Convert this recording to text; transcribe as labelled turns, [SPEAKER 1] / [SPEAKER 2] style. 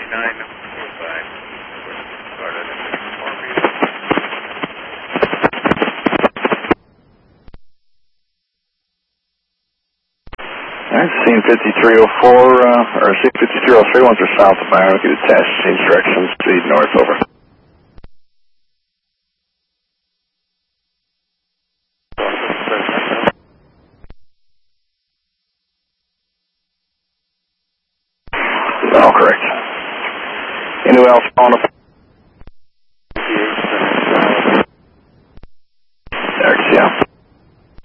[SPEAKER 1] Alright, scene 5304, or scene 5303, once we're south of Byron, we detach, change direction, speed north, over. All correct. Anyone else following up?